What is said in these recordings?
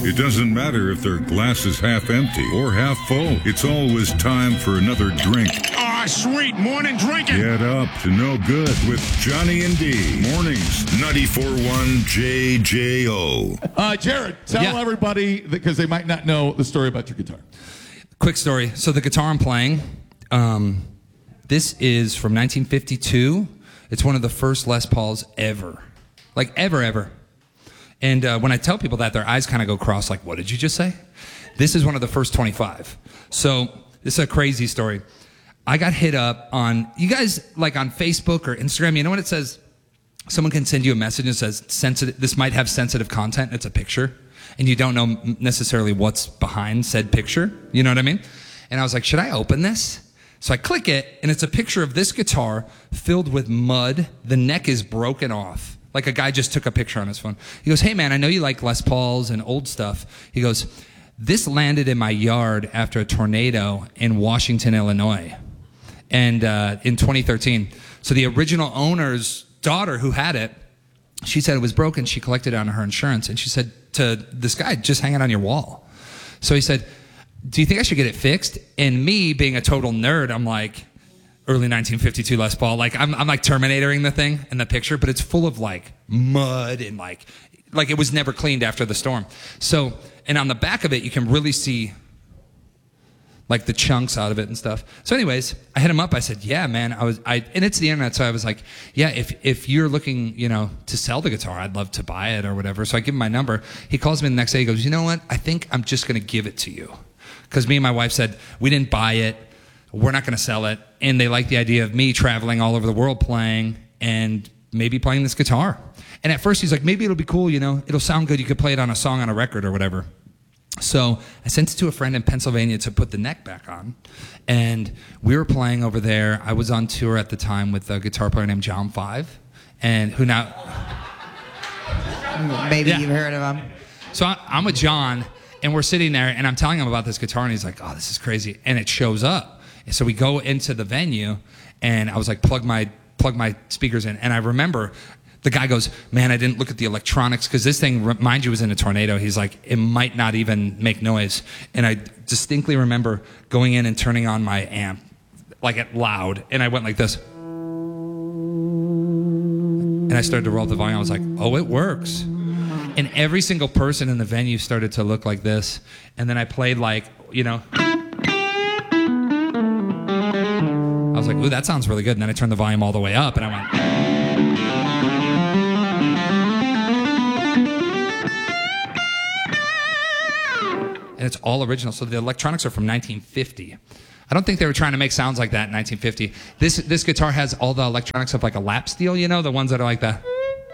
It doesn't matter if their glass is half empty or half full. It's always time for another drink. Ah, sweet morning drinking. Get up to no good with Johnny and D. Mornings, 94.1 JJO. Jared, tell everybody, because they might not know the story about your guitar. Quick story. So the guitar I'm playing, this is from 1952. It's one of the first Les Pauls ever. Like, ever. And when I tell people that, their eyes kind of go cross, like, what did you just say? This is one of the first 25. So this is a crazy story. I got hit up on, you guys, like on Facebook or Instagram, you know when it says, someone can send you a message and says, this might have sensitive content, it's a picture, and you don't know necessarily what's behind said picture, you know what I mean? And I was like, should I open this? So I click it, and it's a picture of this guitar filled with mud. The neck is broken off. Like a guy just took a picture on his phone. He goes, hey man, I know you like Les Pauls and old stuff. He goes, this landed in my yard after a tornado in Washington, Illinois. And in 2013. So the original owner's daughter who had it, she said it was broken. She collected it on her insurance. And she said to this guy, just hang it on your wall. So he said, do you think I should get it fixed? And me, being a total nerd, I'm like, early 1952 Les Paul. Like, I'm like Terminatoring the thing in the picture, but it's full of like mud and like it was never cleaned after the storm. So, and on the back of it, you can really see like the chunks out of it and stuff. So anyways, I hit him up. I said, yeah, man, and it's the internet. So I was like, yeah, if you're looking, to sell the guitar, I'd love to buy it or whatever. So I give him my number. He calls me the next day. He goes, you know what? I think I'm just going to give it to you. Because me and my wife said, we didn't buy it. We're not going to sell it. And they like the idea of me traveling all over the world playing and maybe playing this guitar. And at first he's like, maybe it'll be cool, it'll sound good. You could play it on a song on a record or whatever. So I sent it to a friend in Pennsylvania to put the neck back on. And we were playing over there. I was on tour at the time with a guitar player named John Five, and who now... Maybe you've heard of him. So I'm with John, and we're sitting there, and I'm telling him about this guitar, and he's like, oh, this is crazy. And it shows up. And so we go into the venue, and I was like, plug my speakers in. And I remember... The guy goes, man, I didn't look at the electronics because this thing, mind you, was in a tornado. He's like, it might not even make noise. And I distinctly remember going in and turning on my amp, like at loud, and I went like this. And I started to roll up the volume. I was like, oh, it works. And every single person in the venue started to look like this. And then I played like, I was like, ooh, that sounds really good. And then I turned the volume all the way up, and I went... And it's all original. So the electronics are from 1950. I don't think they were trying to make sounds like that in 1950. This guitar has all the electronics of like a lap steel, the ones that are like that.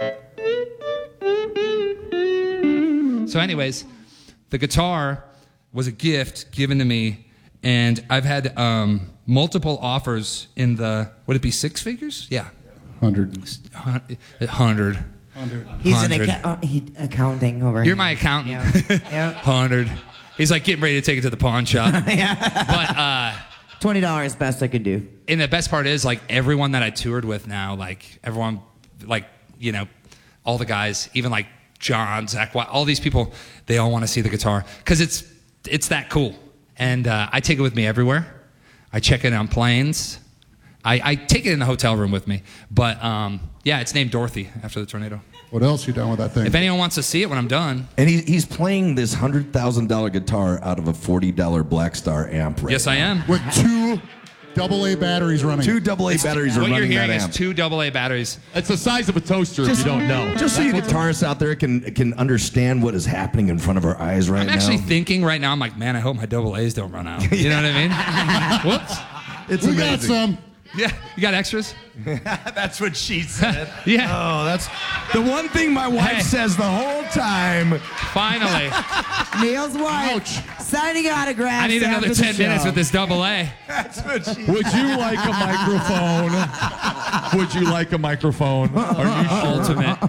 So anyways, the guitar was a gift given to me, and I've had multiple offers in the, would it be six figures? Yeah. 100. 100. He's an accounting over here. You're my accountant. Yeah. 100. He's like getting ready to take it to the pawn shop. But $20 best I could do. And the best part is, like, everyone that I toured with now, like everyone, like, all the guys, even like John, Zach, all these people, they all want to see the guitar because it's that cool. And I take it with me everywhere. I check it on planes. I take it in the hotel room with me. But yeah, it's named Dorothy after the tornado. What else you done with that thing? If anyone wants to see it when I'm done. And he's playing this $100,000 guitar out of a $40 Black Star amp right Yes, I am. With two AA batteries running. Two AA batteries are running that amp. What you're hearing is two AA batteries. It's the size of a toaster if you don't know. Just so you guitarists out there can understand what is happening in front of our eyes right now. I'm actually thinking right now, I'm like, man, I hope my AA's don't run out. You know what I mean? Whoops. It's we amazing. got some. Yeah, you got extras? That's what she said. Yeah. Oh, that's the one thing my wife says the whole time. Finally. Neil's wife signing autographs. I need another 10 minutes with this AA. That's what she said. Would you like a microphone? Would you like a microphone? Are you sure? Ultimate.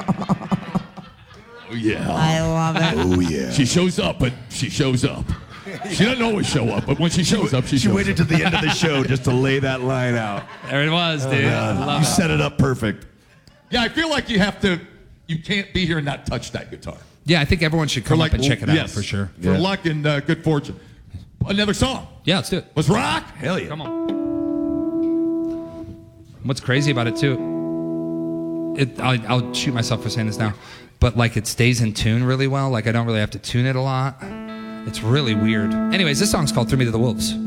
Oh, yeah. I love it. Oh, yeah. She shows up, but she shows up. She doesn't always show up, but when she shows up, she shows up. She waited to the end of the show just to lay that line out. There it was, dude. You set it up perfect. Yeah, I feel like you have to you can't be here and not touch that guitar. Yeah, I think everyone should come up and check it out for sure. For luck and good fortune. Another song. Yeah, let's do it. Let's rock. Hell yeah. Come on. What's crazy about it too? I'll shoot myself for saying this now, but like it stays in tune really well. Like I don't really have to tune it a lot. It's really weird. Anyways, this song's called "Threw Me to the Wolves."